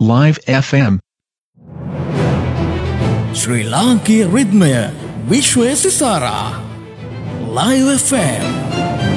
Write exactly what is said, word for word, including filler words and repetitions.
Live F M. ශ්‍රී ලාංකීය රිද්මය විශ්වය සිසාරා Live F M.